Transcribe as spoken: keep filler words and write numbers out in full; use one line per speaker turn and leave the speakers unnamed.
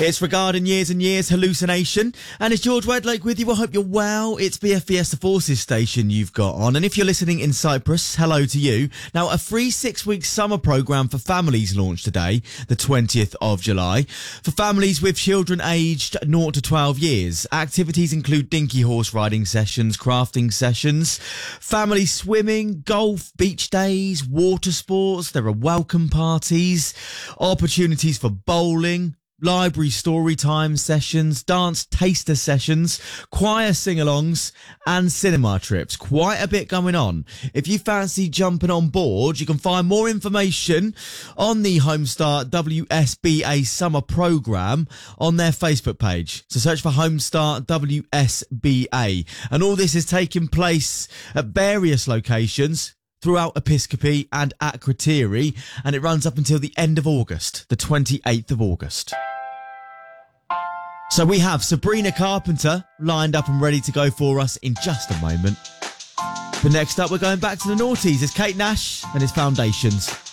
It's regarding years and years hallucination, and it's George Wedlake with you. I hope you're well. It's B F Fiesta Forces station you've got on, and if you're listening in Cyprus, hello to you. Now, a free six-week summer programme for families launched today, the twentieth of July. For families with children aged zero to twelve years, activities include dinky horse riding sessions, crafting sessions, family swimming, golf, beach days, water sports. There are welcome parties, opportunities for bowling, library story time sessions, dance taster sessions, choir sing-alongs and cinema trips. Quite a bit going on. If you fancy jumping on board, you can find more information on the Homestart W S B A Summer Programme on their Facebook page. So search for Homestart W S B A. And all this is taking place at various locations throughout Episcopi and Akrotiri, and it runs up until the end of August, the twenty-eighth of August. So we have Sabrina Carpenter lined up and ready to go for us in just a moment. But next up, we're going back to the noughties. It's Kate Nash and his Foundations.